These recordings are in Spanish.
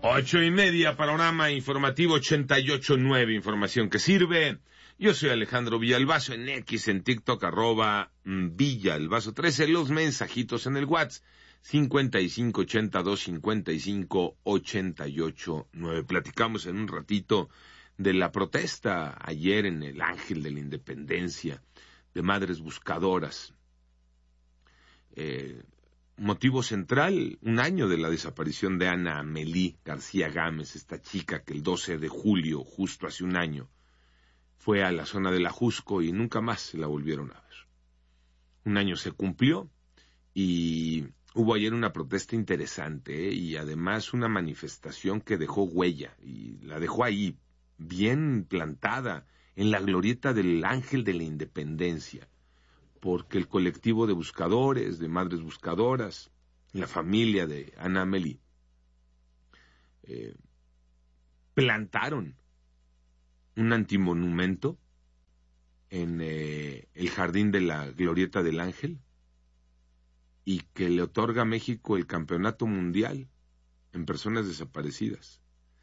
8:30, panorama informativo 88.9, información que sirve. Yo soy Alejandro Villalbazo, en X, en TikTok, @Villalbazo13, los mensajitos en el WhatsApp, 5582-5588-9. Platicamos en un ratito de la protesta ayer en el Ángel de la Independencia, de madres buscadoras. Motivo central, 1 año de la desaparición de Ana Amelí García Gámez, esta chica que el 12 de julio, justo hace 1 año, fue a la zona del Ajusco y nunca más se la volvieron a ver. 1 año se cumplió y hubo ayer una protesta interesante, y además una manifestación que dejó huella, y la dejó ahí, bien plantada, en la glorieta del Ángel de la Independencia, porque el colectivo de buscadores, de madres buscadoras, la familia de Ana Amelí, plantaron un antimonumento en el jardín de la glorieta del Ángel, y que le otorga a México el campeonato mundial en personas desaparecidas.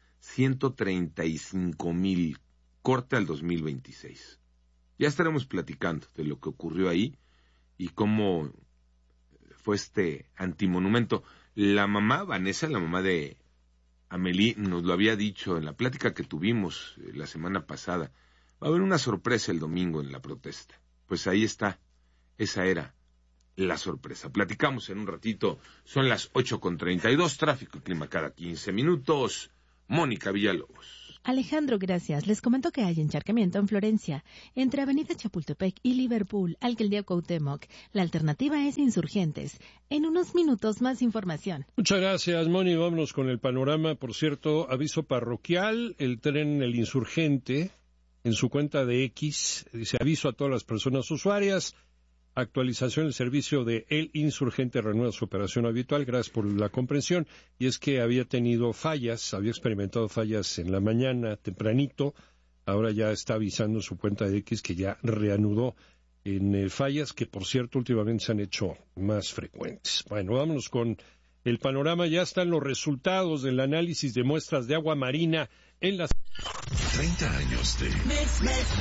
135,000, corte al 2026. Ya estaremos platicando de lo que ocurrió ahí y cómo fue este antimonumento. La mamá, Vanessa, la mamá de Amelí, nos lo había dicho en la plática que tuvimos la semana pasada. Va a haber una sorpresa el domingo en la protesta. Pues ahí está, esa era la sorpresa. Platicamos en un ratito, son las 8:32, tráfico y clima cada 15 minutos. Mónica Villalobos. Alejandro, gracias. Les comento que hay encharcamiento en Florencia, entre Avenida Chapultepec y Liverpool, Alcaldía Cuauhtémoc. La alternativa es Insurgentes. En unos minutos más información. Muchas gracias, Moni. Vámonos con el panorama. Por cierto, aviso parroquial, el tren El Insurgente, en su cuenta de X, dice: aviso a todas las personas usuarias. Actualización del servicio de El Insurgente reanuda su operación habitual. Gracias por la comprensión. Y es que había tenido fallas, había experimentado fallas en la mañana, tempranito. Ahora ya está avisando su cuenta de X que ya reanudó en fallas que, por cierto, últimamente se han hecho más frecuentes. Bueno, vámonos con el panorama. Ya están los resultados del análisis de muestras de agua marina en las 30 años de Mix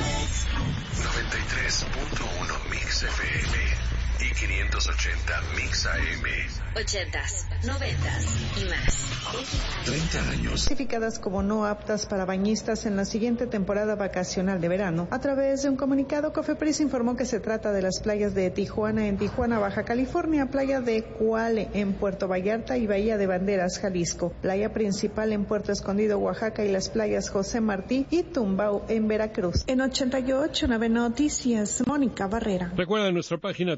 93.1 Mix FM y 580 Mix AM. 80s, 90s y más. 30 años. Clasificadas como no aptas para bañistas en la siguiente temporada vacacional de verano. A través de un comunicado, Cofepris informó que se trata de las playas de Tijuana en Tijuana, Baja California, playa de Cuale en Puerto Vallarta y Bahía de Banderas, Jalisco, playa principal en Puerto Escondido, Oaxaca, y las playas José Martí y Tumbao en Veracruz. En 88.9 Noticias, Mónica Barrera. Recuerda nuestra página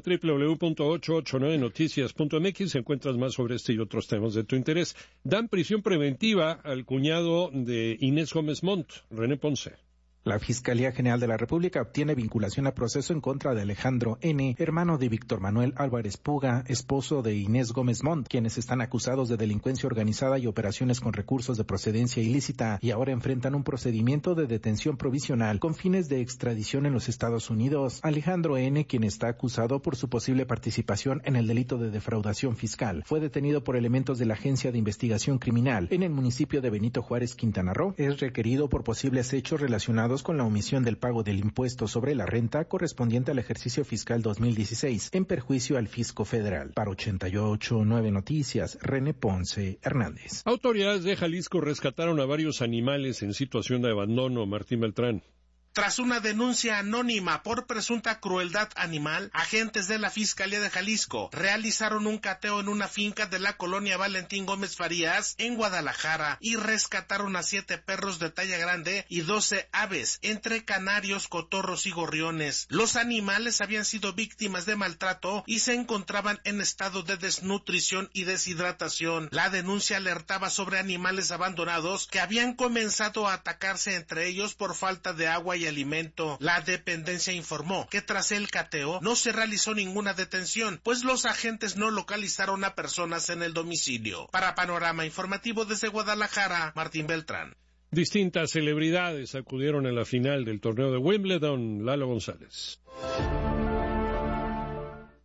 www.889noticias.mx, encuentras más sobre este y otros temas de tu interés. Dan prisión preventiva al cuñado de Inés Gómez Montt, René Ponce. La Fiscalía General de la República obtiene vinculación a proceso en contra de Alejandro N., hermano de Víctor Manuel Álvarez Puga, esposo de Inés Gómez Montt, quienes están acusados de delincuencia organizada y operaciones con recursos de procedencia ilícita, y ahora enfrentan un procedimiento de detención provisional con fines de extradición en los Estados Unidos. Alejandro N., quien está acusado por su posible participación en el delito de defraudación fiscal, fue detenido por elementos de la Agencia de Investigación Criminal en el municipio de Benito Juárez, Quintana Roo. Es requerido por posibles hechos relacionados con la omisión del pago del impuesto sobre la renta correspondiente al ejercicio fiscal 2016 en perjuicio al fisco federal. Para 88.9 Noticias, René Ponce Hernández. Autoridades de Jalisco rescataron a varios animales en situación de abandono. Martín Beltrán. Tras una denuncia anónima por presunta crueldad animal, agentes de la Fiscalía de Jalisco realizaron un cateo en una finca de la colonia Valentín Gómez Farías, en Guadalajara, y rescataron a 7 perros de talla grande y 12 aves, entre canarios, cotorros y gorriones. Los animales habían sido víctimas de maltrato y se encontraban en estado de desnutrición y deshidratación. La denuncia alertaba sobre animales abandonados que habían comenzado a atacarse entre ellos por falta de agua y alimento. La dependencia informó que tras el cateo no se realizó ninguna detención, pues los agentes no localizaron a personas en el domicilio. Para Panorama Informativo desde Guadalajara, Martín Beltrán. Distintas celebridades acudieron a la final del torneo de Wimbledon. Lalo González.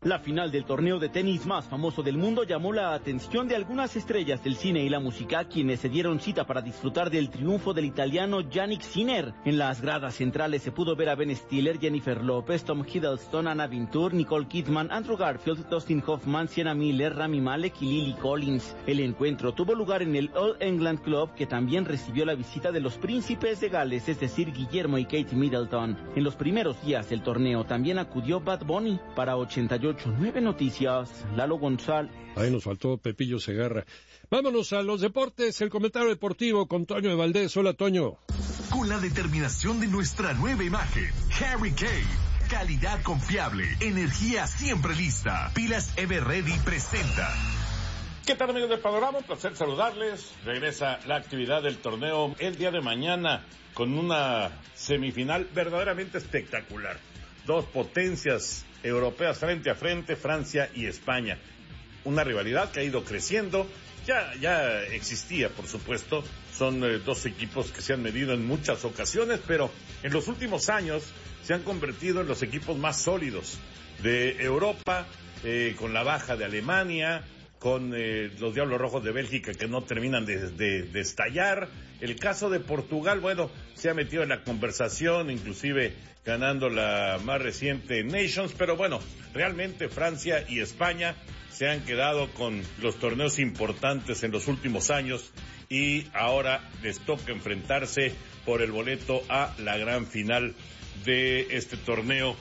La final del torneo de tenis más famoso del mundo llamó la atención de algunas estrellas del cine y la música, quienes se dieron cita para disfrutar del triunfo del italiano Jannik Sinner. En las gradas centrales se pudo ver a Ben Stiller, Jennifer Lopez, Tom Hiddleston, Anna Wintour, Nicole Kidman, Andrew Garfield, Dustin Hoffman, Sienna Miller, Rami Malek y Lily Collins. El encuentro tuvo lugar en el All England Club, que también recibió la visita de los príncipes de Gales, es decir, Guillermo y Kate Middleton. En los primeros días del torneo también acudió Bad Bunny. Para 88.9 Noticias, Lalo González. Ahí nos faltó Pepillo Segarra. Vámonos a los deportes, el comentario deportivo con Toño de Valdés. Hola, Toño. Con la determinación de nuestra nueva imagen, Harry Kane. Calidad confiable, energía siempre lista. Pilas Everready presenta. ¿Qué tal, amigos del Panorama? Un placer saludarles. Regresa la actividad del torneo el día de mañana con una semifinal verdaderamente espectacular. Dos potencias europeas frente a frente, Francia y España. Una rivalidad que ha ido creciendo, ya existía, por supuesto. Son dos equipos que se han medido en muchas ocasiones, pero en los últimos años se han convertido en los equipos más sólidos de Europa, con la baja de Alemania, con los Diablos Rojos de Bélgica que no terminan de estallar. El caso de Portugal, bueno, se ha metido en la conversación, inclusive ganando la más reciente Nations, pero bueno, realmente Francia y España se han quedado con los torneos importantes en los últimos años y ahora les toca enfrentarse por el boleto a la gran final de este torneo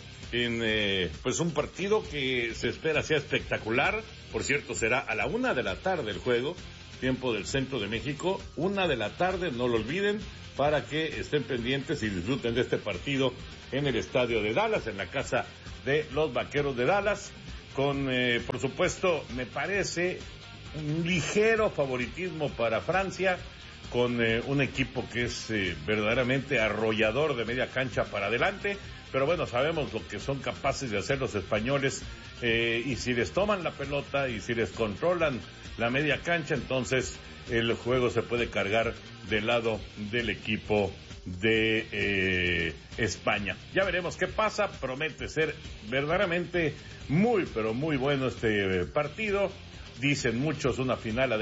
en pues un partido que se espera sea espectacular. Por cierto, será a la 1:00 p.m. el juego, tiempo del centro de México, 1:00 p.m, no lo olviden, para que estén pendientes y disfruten de este partido en el estadio de Dallas, en la casa de los Vaqueros de Dallas, con, por supuesto, me parece un ligero favoritismo para Francia, con un equipo que es verdaderamente arrollador de media cancha para adelante, pero bueno, sabemos lo que son capaces de hacer los españoles, y si les toman la pelota y si les controlan la media cancha, entonces el juego se puede cargar del lado del equipo de España. Ya veremos qué pasa, promete ser verdaderamente muy, pero muy bueno este partido. Dicen muchos una final